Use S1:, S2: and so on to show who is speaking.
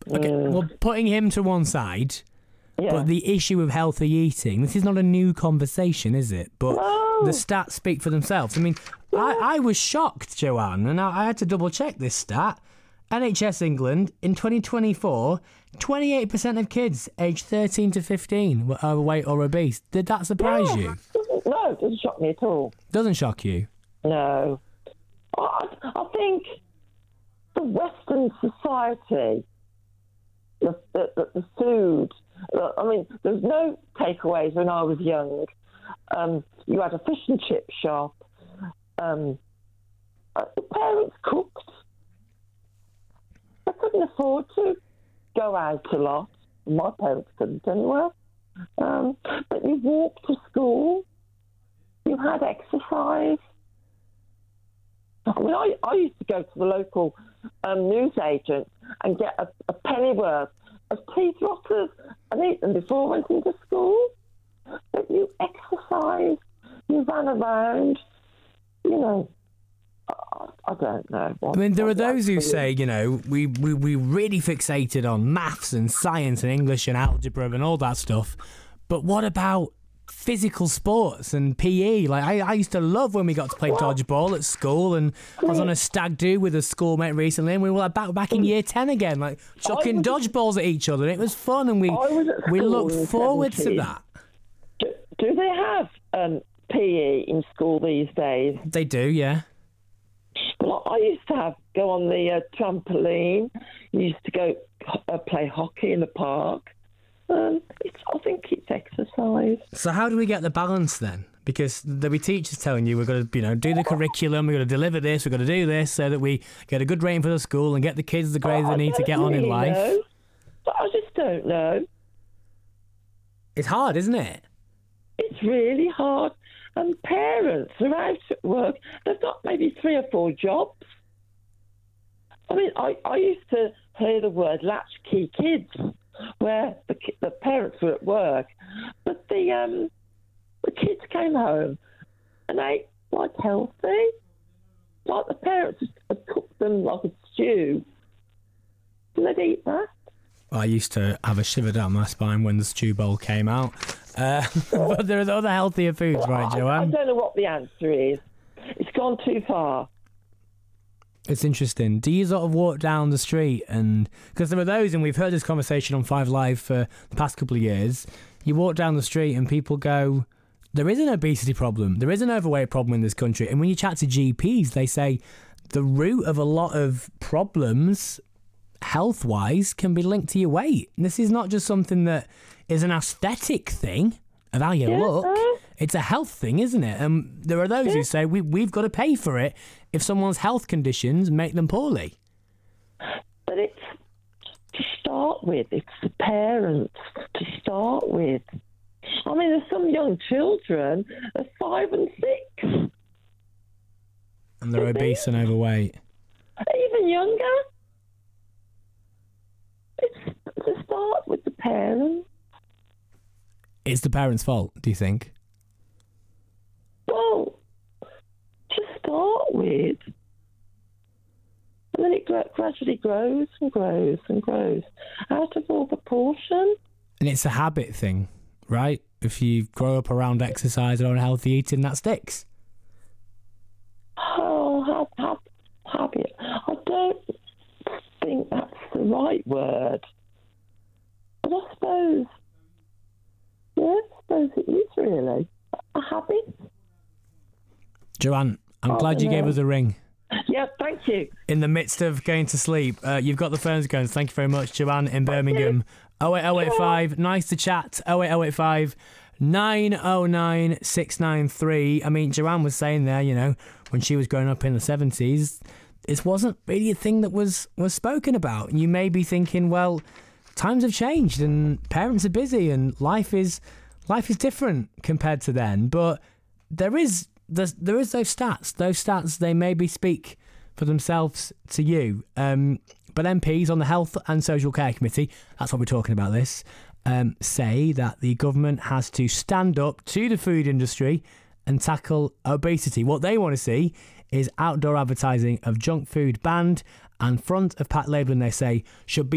S1: Okay, well, putting him to one side,
S2: Yeah.
S1: but the issue of healthy eating, this is not a new conversation, is it? But
S2: No.
S1: the stats speak for themselves. I mean, I was shocked, Joanne, and I had to double check this stat. NHS England, in 2024, 28% of kids aged 13 to 15 were overweight or obese. Did that surprise you?
S2: No, it doesn't shock me at all.
S1: Doesn't shock you?
S2: No. I think the Western society, the food, I mean, there was no takeaways when I was young. You had a fish and chip shop. The parents cooked. They couldn't afford to go out a lot. My parents couldn't anyway. But you walked to school. You had exercise. I mean, I used to go to the local newsagent and get a pennyworth of teeth rotters and eat them before I went into school. But you exercised, you ran around, you know. I don't know.
S1: I mean, there are those who say, you know, we really fixated on maths and science and English and algebra and all that stuff. But what about physical sports and PE? Like, I used to love when we got to play dodgeball at school, and I was on a stag do with a schoolmate recently, and we were like back in year 10 again, like chucking dodgeballs at each other. It was fun, and we looked forward to that.
S2: Do they have PE in school these days?
S1: They do, yeah.
S2: Well, I used to go on the trampoline. Used to go play hockey in the park. I think it's exercise.
S1: So how do we get the balance then? Because there'll be teachers telling you we're going to, you know, do the curriculum, we're going to deliver this, we're going to do this, so that we get a good rating for the school and get the kids the grades they need to get on in life.
S2: Know. I just don't know.
S1: It's hard, isn't it?
S2: It's really hard. And parents are out at work. They've got maybe 3 or 4 jobs. I mean, I used to hear the word latchkey kids, where the parents were at work, but the kids came home and ate like healthy. Like the parents had cooked them like a stew, and they'd eat that.
S1: I used to have a shiver down my spine when the stew bowl came out. But there are other healthier foods, right, Joanne?
S2: I don't know what the answer is. It's gone too far.
S1: It's interesting. Do you sort of walk down the street and... Because there are those, and we've heard this conversation on 5 Live for the past couple of years, you walk down the street and people go, there is an obesity problem, there is an overweight problem in this country. And when you chat to GPs, they say the root of a lot of problems, health-wise, can be linked to your weight. And this is not just something that is an aesthetic thing of how you look. It's a health thing, isn't it? And there are those who say we've got to pay for it if someone's health conditions make them poorly.
S2: But it's to start with. It's the parents to start with. I mean, there's some young children are 5 and 6.
S1: And they're obese and overweight.
S2: Even younger. It's to start with the parents.
S1: It's the parents' fault, do you think?
S2: Well, to start with. And then it gradually grows and grows and grows out of all proportion.
S1: And it's a habit thing, right? If you grow up around exercise and unhealthy eating, that sticks.
S2: Oh, habit. I don't think that's the right word. But I suppose it is really a habit.
S1: Joanne, I'm glad you gave us a ring.
S2: Yeah, thank you.
S1: In the midst of going to sleep, you've got the phones going. Thank you very much, Joanne in Birmingham. 08085, nice to chat. 08085 909 693. I mean, Joanne was saying there, you know, when she was growing up in the 70s, it wasn't really a thing that was spoken about. You may be thinking, well, times have changed and parents are busy and life is different compared to then. But there is those stats. Those stats, they maybe speak for themselves to you. But MPs on the Health and Social Care Committee, that's what we're talking about this, say that the government has to stand up to the food industry and tackle obesity. What they want to see is outdoor advertising of junk food banned, and front of pack labelling, they say, should be